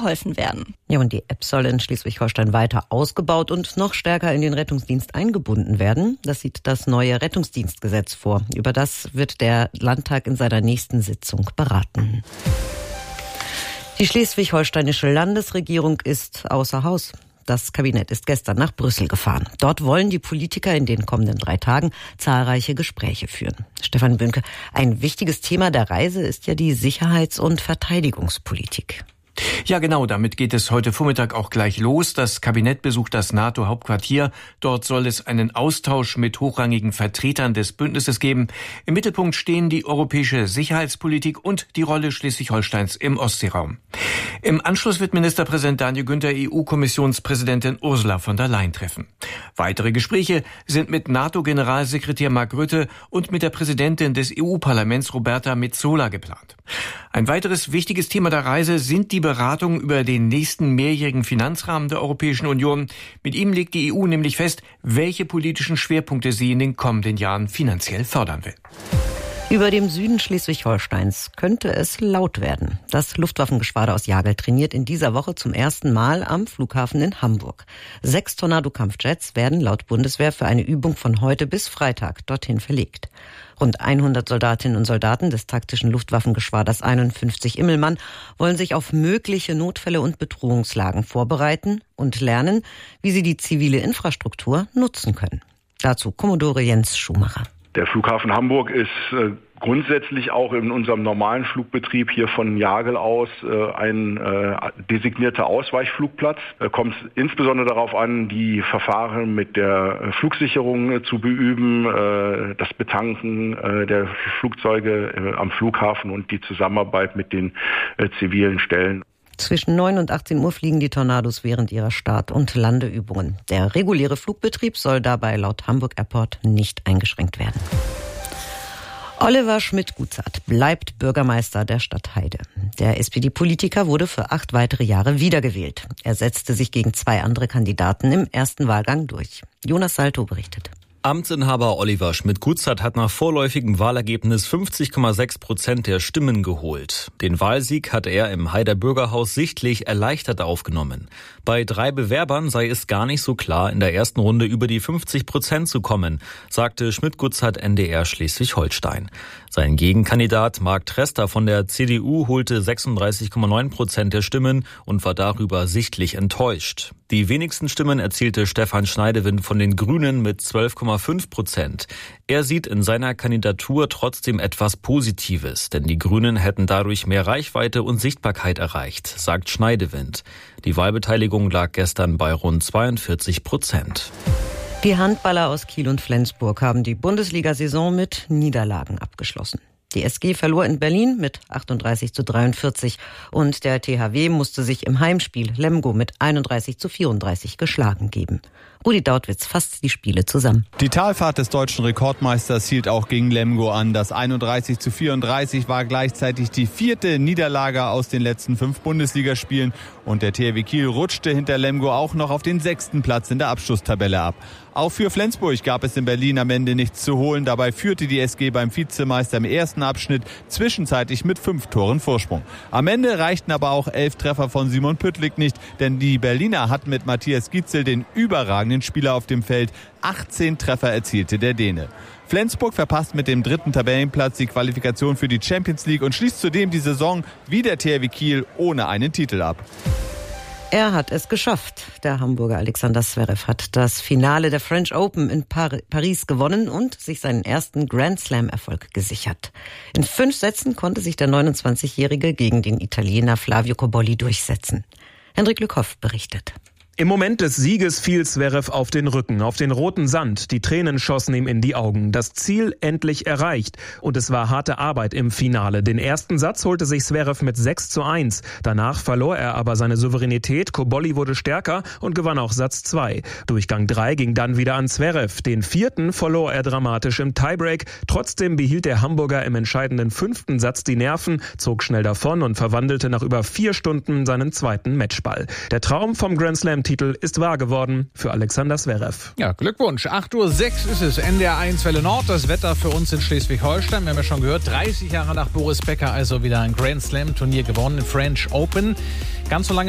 geholfen werden. Ja, und die App soll in Schleswig-Holstein weiter ausgebaut und noch stärker in den Rettungsdienst eingebunden werden. Das sieht das neue Rettungsdienstgesetz vor. Über das wird der Landtag in seiner nächsten Sitzung beraten. Die schleswig-holsteinische Landesregierung ist außer Haus. Das Kabinett ist gestern nach Brüssel gefahren. Dort wollen die Politiker in den kommenden 3 Tagen zahlreiche Gespräche führen. Stefan Bünke, ein wichtiges Thema der Reise ist ja die Sicherheits- und Verteidigungspolitik. Ja, genau, damit geht es heute Vormittag auch gleich los. Das Kabinett besucht das NATO-Hauptquartier. Dort soll es einen Austausch mit hochrangigen Vertretern des Bündnisses geben. Im Mittelpunkt stehen die europäische Sicherheitspolitik und die Rolle Schleswig-Holsteins im Ostseeraum. Im Anschluss wird Ministerpräsident Daniel Günther EU-Kommissionspräsidentin Ursula von der Leyen treffen. Weitere Gespräche sind mit NATO-Generalsekretär Mark Rutte und mit der Präsidentin des EU-Parlaments Roberta Metsola geplant. Ein weiteres wichtiges Thema der Reise sind die Beratungen über den nächsten mehrjährigen Finanzrahmen der Europäischen Union. Mit ihm legt die EU nämlich fest, welche politischen Schwerpunkte sie in den kommenden Jahren finanziell fördern will. Über dem Süden Schleswig-Holsteins könnte es laut werden. Das Luftwaffengeschwader aus Jagel trainiert in dieser Woche zum ersten Mal am Flughafen in Hamburg. 6 Tornado-Kampfjets werden laut Bundeswehr für eine Übung von heute bis Freitag dorthin verlegt. Rund 100 Soldatinnen und Soldaten des taktischen Luftwaffengeschwaders 51 Immelmann wollen sich auf mögliche Notfälle und Bedrohungslagen vorbereiten und lernen, wie sie die zivile Infrastruktur nutzen können. Dazu Kommodore Jens Schumacher. Der Flughafen Hamburg ist grundsätzlich auch in unserem normalen Flugbetrieb hier von Jagel aus ein designierter Ausweichflugplatz. Da kommt es insbesondere darauf an, die Verfahren mit der Flugsicherung zu beüben, das Betanken der Flugzeuge am Flughafen und die Zusammenarbeit mit den zivilen Stellen. Zwischen 9 und 18 Uhr fliegen die Tornados während ihrer Start- und Landeübungen. Der reguläre Flugbetrieb soll dabei laut Hamburg Airport nicht eingeschränkt werden. Oliver Schmidt-Gutzert bleibt Bürgermeister der Stadt Heide. Der SPD-Politiker wurde für 8 weitere Jahre wiedergewählt. Er setzte sich gegen 2 andere Kandidaten im ersten Wahlgang durch. Jonas Salto berichtet. Amtsinhaber Oliver Schmidt-Gutzert hat nach vorläufigem Wahlergebnis 50,6% der Stimmen geholt. Den Wahlsieg hat er im Heider Bürgerhaus sichtlich erleichtert aufgenommen. Bei 3 Bewerbern sei es gar nicht so klar, in der ersten Runde über die 50% zu kommen, sagte Schmidt-Gutzert NDR Schleswig-Holstein. Sein Gegenkandidat Marc Trester von der CDU holte 36,9% der Stimmen und war darüber sichtlich enttäuscht. Die wenigsten Stimmen erzielte Stefan Schneidewind von den Grünen mit 12,5%. Er sieht in seiner Kandidatur trotzdem etwas Positives, denn die Grünen hätten dadurch mehr Reichweite und Sichtbarkeit erreicht, sagt Schneidewind. Die Wahlbeteiligung lag gestern bei rund 42%. Die Handballer aus Kiel und Flensburg haben die Bundesliga-Saison mit Niederlagen abgeschlossen. Die SG verlor in Berlin mit 38:43 und der THW musste sich im Heimspiel Lemgo mit 31:34 geschlagen geben. Rudi Dautwitz fasst die Spiele zusammen. Die Talfahrt des deutschen Rekordmeisters hielt auch gegen Lemgo an. Das 31:34 war gleichzeitig die 4. Niederlage aus den letzten 5 Bundesligaspielen. Und der THW Kiel rutschte hinter Lemgo auch noch auf den 6. Platz in der Abschlusstabelle ab. Auch für Flensburg gab es in Berlin am Ende nichts zu holen. Dabei führte die SG beim Vizemeister im ersten Abschnitt zwischenzeitlich mit 5 Toren Vorsprung. Am Ende reichten aber auch 11 Treffer von Simon Püttlik nicht, denn die Berliner hatten mit Matthias Gietzel den überragenden Spieler auf dem Feld. 18 Treffer erzielte der Däne. Flensburg verpasst mit dem 3. Tabellenplatz die Qualifikation für die Champions League und schließt zudem die Saison wie der THW Kiel ohne einen Titel ab. Er hat es geschafft. Der Hamburger Alexander Zverev hat das Finale der French Open in Paris gewonnen und sich seinen ersten Grand Slam-Erfolg gesichert. In 5 Sätzen konnte sich der 29-Jährige gegen den Italiener Flavio Cobolli durchsetzen. Hendrik Lückhoff berichtet. Im Moment des Sieges fiel Zverev auf den Rücken, auf den roten Sand. Die Tränen schossen ihm in die Augen. Das Ziel endlich erreicht. Und es war harte Arbeit im Finale. Den ersten Satz holte sich Zverev mit 6:1. Danach verlor er aber seine Souveränität. Cobolli wurde stärker und gewann auch Satz 2. Durchgang 3 ging dann wieder an Zverev. Den 4. verlor er dramatisch im Tiebreak. Trotzdem behielt der Hamburger im entscheidenden 5. Satz die Nerven, zog schnell davon und verwandelte nach über 4 Stunden seinen 2. Matchball. Der Traum vom Grand Slam-Titel ist wahr geworden für Alexander Zverev. Ja, Glückwunsch. 8:06 Uhr ist es. NDR 1 Welle Nord. Das Wetter für uns in Schleswig-Holstein. Wir haben ja schon gehört, 30 Jahre nach Boris Becker also wieder ein Grand Slam-Turnier gewonnen, French Open. Ganz so lange